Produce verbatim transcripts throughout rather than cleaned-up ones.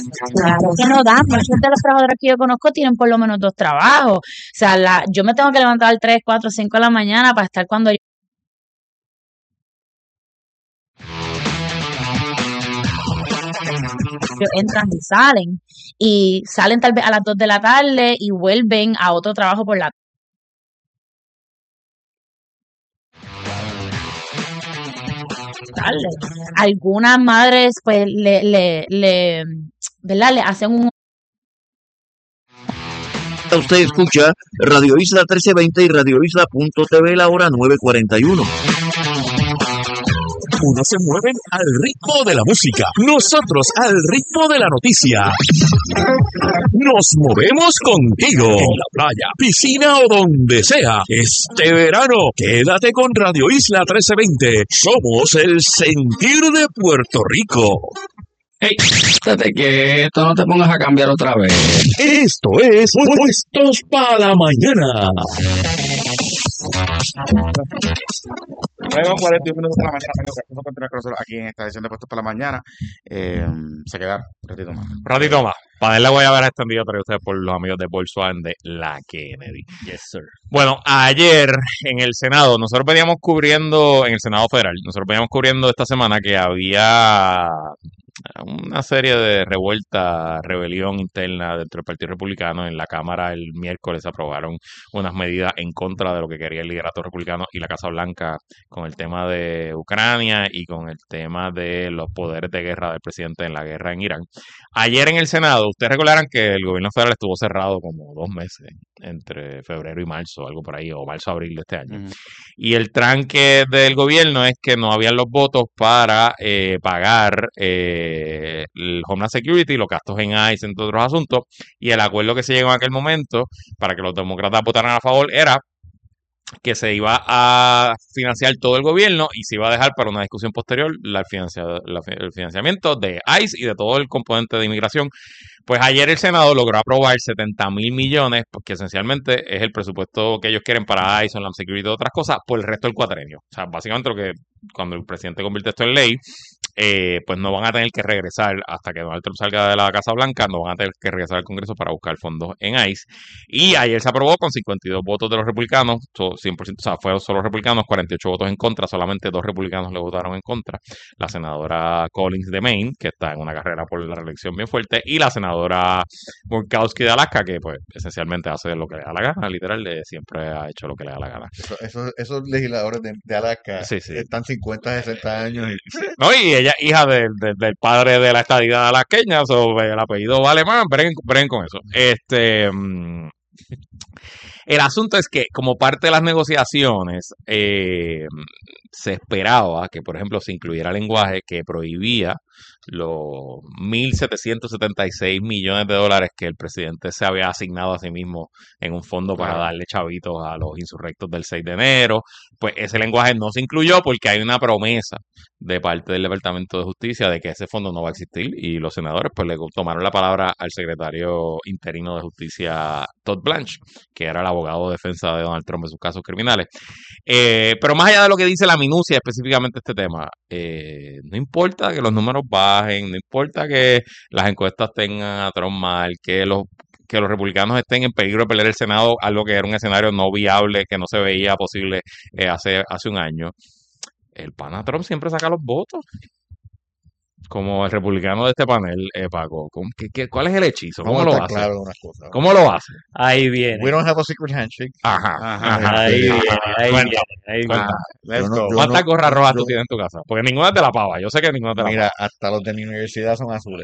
Claro que no da. Muchos de los trabajadores que yo conozco tienen por lo menos dos trabajos. O sea, la, yo me tengo que levantar al tres, cuatro, cinco de la mañana para estar cuando ellos entran y salen. Y salen tal vez a las dos de la tarde y vuelven a otro trabajo por la tarde. Algunas madres, pues, le, le, le, ¿verdad? Le hacen un Usted escucha Radio Isla trece veinte y Radio Isla punto t v la hora nueve cuarenta y uno. Unos se mueven al ritmo de la música, nosotros al ritmo de la noticia. Nos movemos contigo en la playa, piscina o donde sea. Este verano, quédate con Radio Isla trece veinte. Somos el sentir de Puerto Rico. Hey, estate quieto, no te pongas a cambiar otra vez. Esto es Puestos para la Mañana. Luego cuarenta y un minutos de la mañana, amigos, vamos a continuar con nosotros aquí en esta edición de Puestos para la Mañana. Eh, se queda un ratito más. Un ratito más. Para él la voy a haber extendido para ustedes por los amigos de Volkswagen de la Kennedy. Yes, sir. Bueno, ayer en el Senado, nosotros veníamos cubriendo, en el Senado Federal, nosotros veníamos cubriendo esta semana que había una serie de revuelta, rebelión interna dentro del Partido Republicano. En la Cámara el miércoles aprobaron unas medidas en contra de lo que quería el liderato republicano y la Casa Blanca con el tema de Ucrania y con el tema de los poderes de guerra del presidente en la guerra en Irán. Ayer en el Senado, ustedes recordarán que el gobierno federal estuvo cerrado como dos meses, entre febrero y marzo, algo por ahí, o marzo-abril de este año. Uh-huh. Y el tranque del gobierno es que no habían los votos para eh, pagar eh, el Homeland Security, los gastos en ICE, entre otros asuntos, y el acuerdo que se llegó en aquel momento para que los demócratas votaran a favor era que se iba a financiar todo el gobierno y se iba a dejar para una discusión posterior la financia, la, el financiamiento de ICE y de todo el componente de inmigración. Pues ayer el Senado logró aprobar setenta mil millones, que esencialmente es el presupuesto que ellos quieren para ICE, Homeland Security y otras cosas, por el resto del cuatrenio. O sea, básicamente lo que cuando el presidente convierte esto en ley, eh, pues no van a tener que regresar hasta que Donald Trump salga de la Casa Blanca, no van a tener que regresar al Congreso para buscar fondos en ICE. Y ayer se aprobó con cincuenta y dos votos de los republicanos, cien por ciento, o sea, fueron solo republicanos, cuarenta y ocho votos en contra, solamente dos republicanos le votaron en contra. La senadora Collins de Maine, que está en una carrera por la reelección bien fuerte, y la senadora Murkowski de Alaska, que pues esencialmente hace lo que le da la gana, literal, de, siempre ha hecho lo que le da la gana. Eso, eso, esos legisladores de, de Alaska sí, sí. están cincuenta, sesenta años. Y... No, y ella hija de, de, del padre de la estadidad alasqueña, so, el apellido vale más, breguen, breguen con eso. Este... Mmm, el asunto es que como parte de las negociaciones eh, se esperaba que, por ejemplo, se incluyera lenguaje que prohibía los mil setecientos setenta y seis millones de dólares que el presidente se había asignado a sí mismo en un fondo para darle chavitos a los insurrectos del seis de enero. Pues ese lenguaje no se incluyó porque hay una promesa de parte del Departamento de Justicia de que ese fondo no va a existir, y los senadores pues le tomaron la palabra al secretario interino de Justicia Todd Blanche, que era el abogado de defensa de Donald Trump en sus casos criminales. Eh, pero más allá de lo que dice la minucia específicamente este tema, eh, no importa que los números bajen, no importa que las encuestas tengan a Trump mal, que los que los republicanos estén en peligro de perder el Senado, algo que era un escenario no viable, que no se veía posible eh, hace, hace un año. El pana Trump siempre saca los votos. Como el republicano de este panel, eh, Paco. ¿Qué, qué, ¿Cuál es el hechizo? ¿Cómo lo hace? Claro una cosa, ¿Cómo lo hace? Ahí viene. We don't have a secret handshake. Ajá. ajá, ajá ahí viene, ahí cuenta, viene. Ahí cuenta. viene. No, ¿Cuántas no, gorras rojas yo, tú tienes en tu casa? Porque ninguna es de la pava. Yo sé que ninguna es de la mira, pava. hasta los de mi universidad son azules.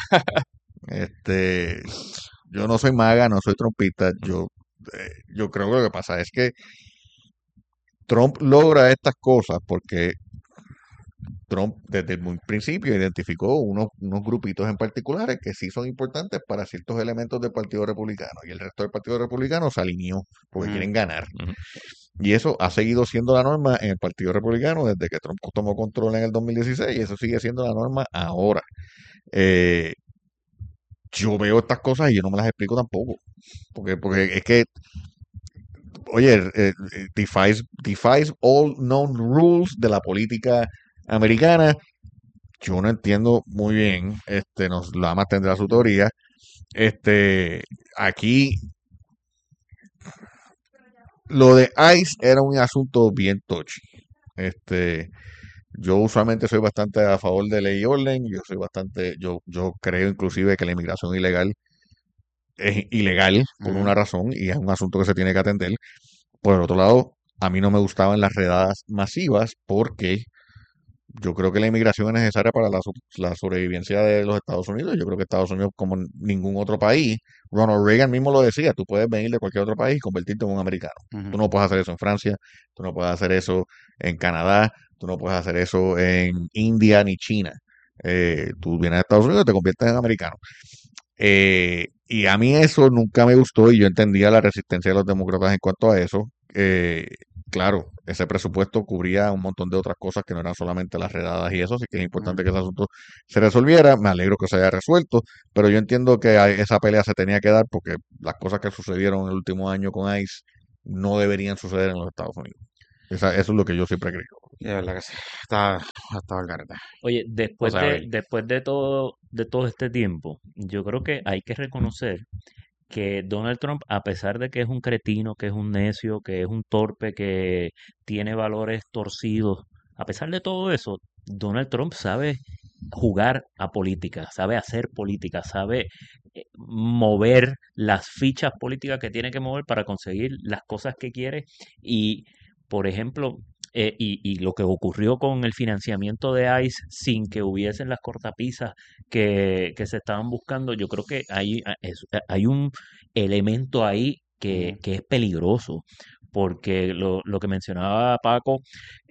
este, yo no soy maga, no soy trompista. Yo, eh, yo creo que lo que pasa es que Trump logra estas cosas porque Trump desde el principio identificó unos, unos grupitos en particulares que sí son importantes para ciertos elementos del Partido Republicano, y el resto del Partido Republicano se alineó porque uh-huh. quieren ganar. Uh-huh. Y eso ha seguido siendo la norma en el Partido Republicano desde que Trump tomó control en el dos mil dieciséis, y eso sigue siendo la norma ahora. Eh, yo veo estas cosas y yo no me las explico tampoco, porque, porque es que oye, eh, defies, defies all known rules de la política americana, yo no entiendo muy bien, este, nos, la más tendrá su teoría. Este, aquí lo de ICE era un asunto bien touchy. Este, yo usualmente soy bastante a favor de ley y orden. Yo soy bastante, yo, yo creo inclusive que la inmigración ilegal es ilegal por Ujú. una razón y es un asunto que se tiene que atender. Por el otro lado, a mí no me gustaban las redadas masivas porque yo creo que la inmigración es necesaria para la, so- la sobrevivencia de los Estados Unidos. Yo creo que Estados Unidos, como ningún otro país, Ronald Reagan mismo lo decía, tú puedes venir de cualquier otro país y convertirte en un americano. Ujú. Tú no puedes hacer eso en Francia, tú no puedes hacer eso en Canadá, tú no puedes hacer eso en India ni China. Eh, tú vienes a Estados Unidos y te conviertes en americano. Eh, y a mí eso nunca me gustó y yo entendía la resistencia de los demócratas en cuanto a eso. Eh, claro, ese presupuesto cubría un montón de otras cosas que no eran solamente las redadas y eso, así que es importante que ese asunto se resolviera. Me alegro que se haya resuelto, pero yo entiendo que hay- esa pelea se tenía que dar porque las cosas que sucedieron en el último año con ICE no deberían suceder en los Estados Unidos. Esa- eso es lo que yo siempre creo. Y de verdad que sí. Está, está el garete. Oye, después José de, Abel. después de todo, de todo este tiempo, yo creo que hay que reconocer que Donald Trump, a pesar de que es un cretino, que es un necio, que es un torpe, que tiene valores torcidos, a pesar de todo eso, Donald Trump sabe jugar a política, sabe hacer política, sabe eh, mover las fichas políticas que tiene que mover para conseguir las cosas que quiere. Y, por ejemplo, eh, y, y lo que ocurrió con el financiamiento de ICE sin que hubiesen las cortapisas que, que se estaban buscando, yo creo que hay, a- es- hay un elemento ahí que, Ujú. que es peligroso, porque lo, lo que mencionaba Paco,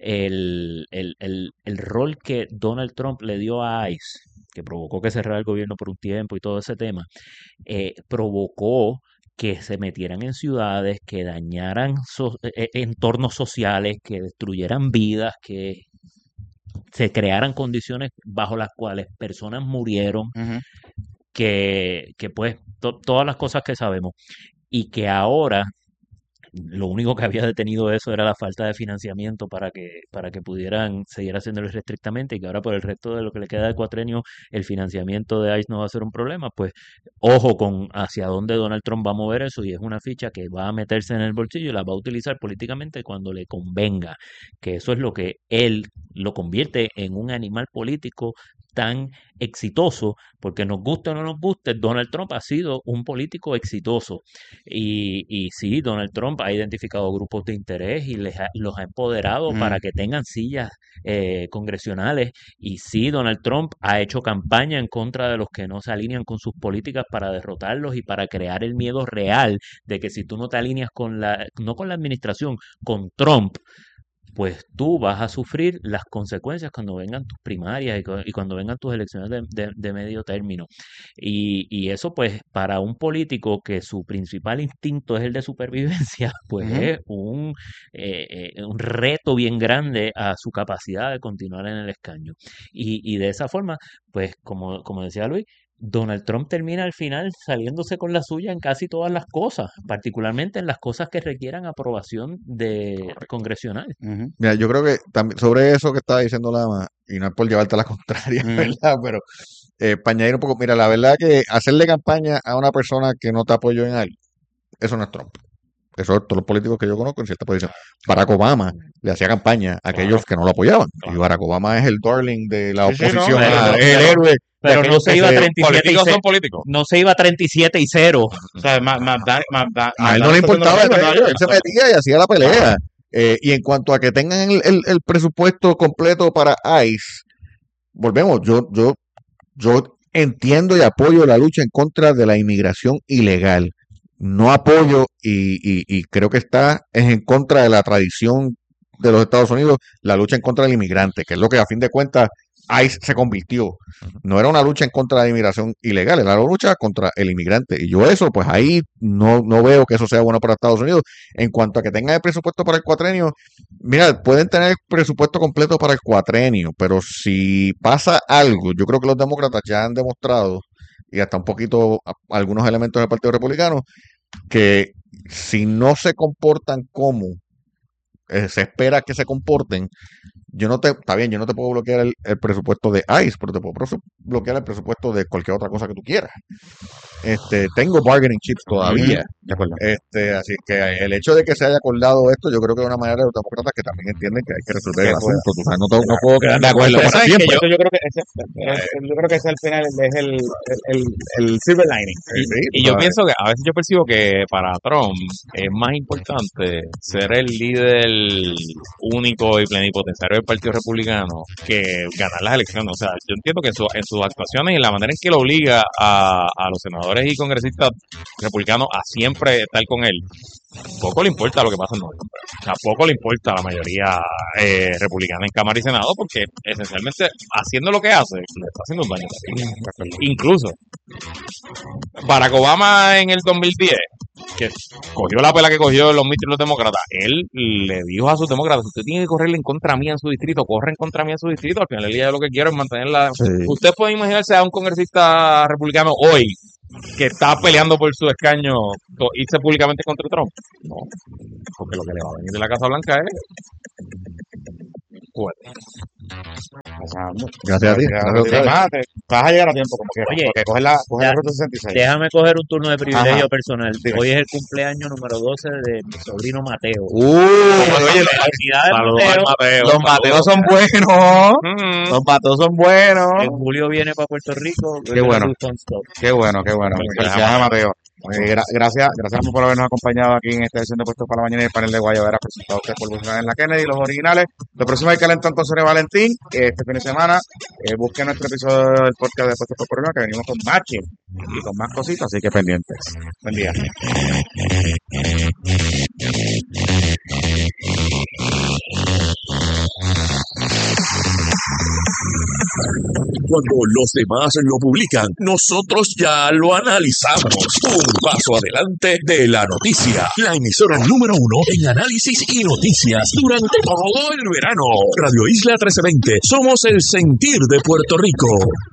el, el, el, el rol que Donald Trump le dio a ICE, que provocó que cerrara el gobierno por un tiempo y todo ese tema, eh, provocó que se metieran en ciudades, que dañaran so- eh, eh, entornos sociales, que destruyeran vidas, que se crearan condiciones bajo las cuales personas murieron, Ujú. que, que pues to- todas las cosas que sabemos, y que ahora lo único que había detenido eso era la falta de financiamiento para que, para que pudieran seguir haciéndolo irrestrictamente, y que ahora por el resto de lo que le queda de cuatrenio el financiamiento de ICE no va a ser un problema. Pues ojo con hacia dónde Donald Trump va a mover eso, y es una ficha que va a meterse en el bolsillo y la va a utilizar políticamente cuando le convenga, que eso es lo que él lo convierte en un animal político tan exitoso, porque nos guste o no nos guste, Donald Trump ha sido un político exitoso. Y, y sí, Donald Trump ha identificado grupos de interés y les ha- los ha empoderado Ujú. para que tengan sillas eh, congresionales. Y sí, Donald Trump ha hecho campaña en contra de los que no se alinean con sus políticas para derrotarlos y para crear el miedo real de que si tú no te alineas con la, no con la administración, con Trump, pues tú vas a sufrir las consecuencias cuando vengan tus primarias y, cu- y cuando vengan tus elecciones de, de- de medio término. Y, y eso, pues, para un político que su principal instinto es el de supervivencia, pues Ujú. es un, eh, eh, un reto bien grande a su capacidad de continuar en el escaño. Y, y de esa forma, pues, como, como decía Luis, Donald Trump termina al final saliéndose con la suya en casi todas las cosas, particularmente en las cosas que requieran aprobación de congresional. Ujú. Mira, yo creo que también sobre eso que estaba diciendo Lama, y no es por llevarte a la contraria, Ujú. ¿verdad? Pero eh, para añadir un poco, mira, la verdad que hacerle campaña a una persona que no te apoyó en algo, eso no es Trump. Eso es todos los políticos que yo conozco en cierta posición. Barack Obama le hacía campaña a Claro, aquellos que no lo apoyaban. Y claro. Barack Obama es el darling de la Sí, sí, no, oposición, Pero ah, no, es el pero, héroe de pero no aquellos se que iba a se... treinta y siete y Políticos cero. son políticos. No se iba a treinta y siete y cero. O sea, más, más, da- más, da- A más él da no le está haciendo lo importaba el mismo, resto, ¿no? él se metía y hacía la pelea. Eh, y en cuanto a que tengan el, el- el presupuesto completo para ICE, volvemos, yo, yo, yo entiendo y apoyo la lucha en contra de la inmigración ilegal. No apoyo y, y- y creo que está es en contra de la tradición de los Estados Unidos, la lucha en contra del inmigrante, que es lo que a fin de cuentas ICE se convirtió. No era una lucha en contra de la inmigración ilegal, era una lucha contra el inmigrante. Y yo eso, pues ahí no, no veo que eso sea bueno para Estados Unidos. En cuanto a que tengan el presupuesto para el cuatrenio, mira, pueden tener el presupuesto completo para el cuatrenio, pero si pasa algo, yo creo que los demócratas ya han demostrado, y hasta un poquito a- algunos elementos del Partido Republicano, que si no se comportan como eh, se espera que se comporten. Yo no te, está bien, yo no te puedo bloquear el, el presupuesto de ICE, pero te puedo presu- bloquear el presupuesto de cualquier otra cosa que tú quieras. Este, tengo bargaining chips todavía. De acuerdo. Este, así que el hecho de que se haya acordado esto, yo creo que es una manera de los demócratas que también entienden que hay que resolver el Que pueda. asunto. Tú sabes, no, te- no puedo quedar de acuerdo Pero para ¿sabes qué? siempre. Yo- Eso yo creo que ese, es- yo creo que ese al final es el, el, el, el silver lining. Sí, sí, Y tú yo sabes. pienso que a veces yo percibo que para Trump es más importante ser el líder único y plenipotenciario del Partido Republicano que ganar las elecciones. O sea, yo entiendo que en, su- en sus actuaciones y en la manera en que lo obliga a, a los senadores y congresistas republicanos a siempre estar con él, poco le importa lo que pasa en noviembre. O sea, poco le importa a la mayoría eh, republicana en Cámara y Senado porque esencialmente haciendo lo que hace le está haciendo un daño. Incluso Barack Obama en el dos mil diez, que cogió la pela que cogió en los mitin los demócratas, él le dijo a sus demócratas: usted tiene que correrle en contra mía en su distrito, corre en contra mía en su distrito, al final del día yo lo que quiero es mantenerla. Sí. Usted puede imaginarse a un congresista republicano hoy que está peleando por su escaño co- irse públicamente contra Trump. No, porque lo que le va a venir de la Casa Blanca es fuerte. Pasando. Gracias a ti. Gracias, Gracias a Además, te- vas a llegar a tiempo, como quieras, Oye, porque coges la, coges ya- la ruta sesenta y seis. Déjame coger un turno de privilegio Ajá. personal. Dime. Hoy es el cumpleaños número doce de mi sobrino Mateo. Uh, Oye, felicidades, Saludos al Mateo. Mateo. Los Mateos son buenos. Mm. Los Mateos son buenos. En julio viene para Puerto Rico. Qué bueno. Stop. Qué bueno, qué bueno. Felicidades a Mateo. Eh, gra- gracias, gracias por habernos acompañado aquí en esta edición de Puestos para la Mañana y el panel de Guayabera presentado a ustedes por Bolsonaro en la Kennedy, los originales. Lo próximo hay calentón con Sonia Valentín. Eh, Este fin de semana, eh, busquen nuestro episodio del podcast de Puestos por Corona, que venimos con más chisme y con más cositas, así que pendientes. Buen día. Cuando los demás lo publican, nosotros ya lo analizamos. Un paso adelante de la noticia. La emisora número uno en análisis y noticias durante todo el verano. Radio Isla trece veinte. Somos el sentir de Puerto Rico.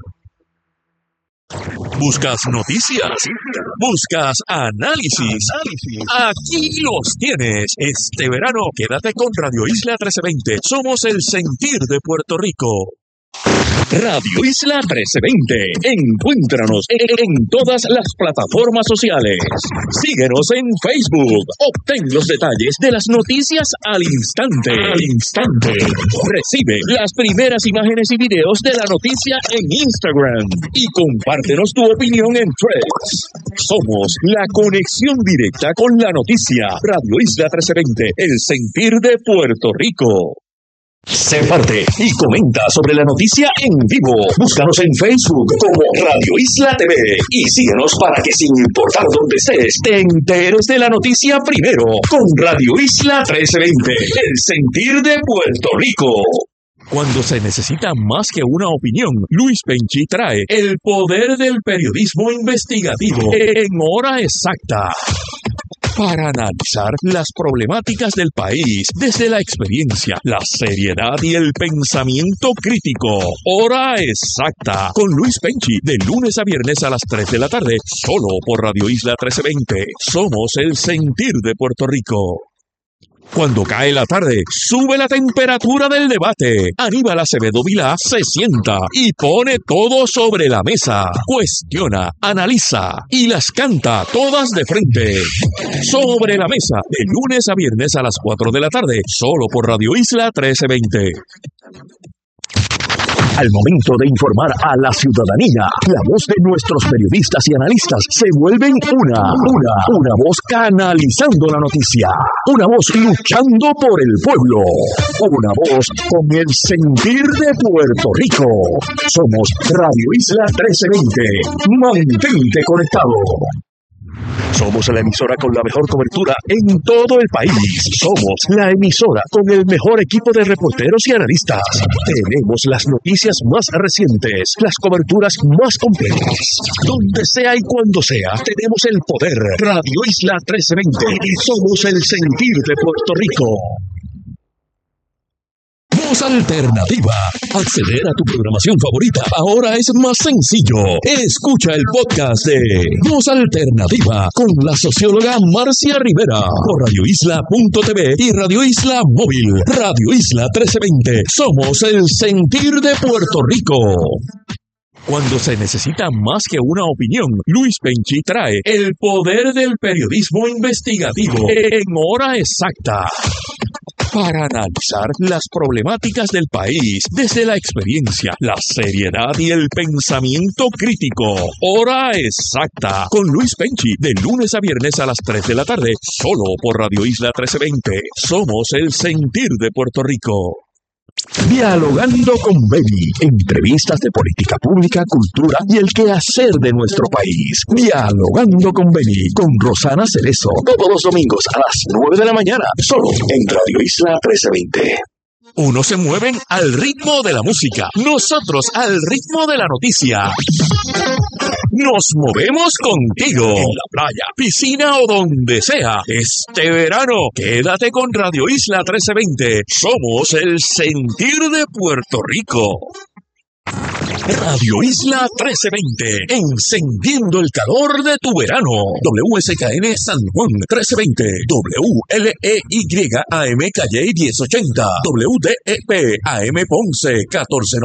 ¿Buscas noticias? ¿Buscas análisis? Aquí los tienes. Este verano quédate con Radio Isla trece veinte. Somos el sentir de Puerto Rico. Radio Isla trece veinte. Encuéntranos en, en todas las plataformas sociales. Síguenos en Facebook. Obtén los detalles de las noticias al instante. Al instante. Recibe las primeras imágenes y videos de la noticia en Instagram. Y compártenos tu opinión en Threads. Somos la conexión directa con la noticia. Radio Isla trece veinte. El sentir de Puerto Rico. Sé parte y comenta sobre la noticia en vivo. Búscanos en Facebook como Radio Isla T V y síguenos para que sin importar dónde estés, te enteres de la noticia primero con Radio Isla trece veinte, el sentir de Puerto Rico. Cuando se necesita más que una opinión, Luis Penchi trae el poder del periodismo investigativo en hora exacta. Para analizar las problemáticas del país desde la experiencia, la seriedad y el pensamiento crítico. Hora exacta con Luis Penchi de lunes a viernes a las tres de la tarde, solo por Radio Isla trece veinte. Somos el sentir de Puerto Rico. Cuando cae la tarde, sube la temperatura del debate. Aníbal Acevedo Vilá se sienta y pone todo sobre la mesa. Cuestiona, analiza y las canta todas de frente. Sobre la mesa, de lunes a viernes a las cuatro de la tarde, solo por Radio Isla trece veinte. Al momento de informar a la ciudadanía, la voz de nuestros periodistas y analistas se vuelven una, una, una voz canalizando la noticia, una voz luchando por el pueblo, una voz con el sentir de Puerto Rico. Somos Radio Isla trece veinte. Mantente conectado. Somos la emisora con la mejor cobertura en todo el país. Somos la emisora con el mejor equipo de reporteros y analistas. Tenemos las noticias más recientes, las coberturas más completas. Donde sea y cuando sea, tenemos el poder. Radio Isla trece veinte. Somos el sentir de Puerto Rico. Voz Alternativa. Acceder a tu programación favorita ahora es más sencillo. Escucha el podcast de Voz Alternativa con la socióloga Marcia Rivera por radio isla punto t v y Radio Isla Móvil. Radio Isla trece veinte. Somos el sentir de Puerto Rico. Cuando se necesita más que una opinión, Luis Penchi trae el poder del periodismo investigativo en hora exacta para analizar las problemáticas del país desde la experiencia, la seriedad y el pensamiento crítico. Hora exacta con Luis Penchi de lunes a viernes a las tres de la tarde, solo por Radio Isla trece veinte. Somos el sentir de Puerto Rico. Dialogando con Beni, entrevistas de política pública, cultura y el quehacer de nuestro país. Dialogando con Beni, con Rosana Cerezo, todos los domingos a las nueve de la mañana, solo en Radio Isla trece veinte. Unos se mueven al ritmo de la música, nosotros al ritmo de la noticia. Nos movemos contigo en la playa, piscina o donde sea. Este verano, quédate con Radio Isla trece veinte. Somos el sentir de Puerto Rico. Radio Isla trece veinte, encendiendo el calor de tu verano. W S K N San Juan trece veinte, W L E Y A M Calle diez ochenta, W D E P A M Ponce catorce noventa.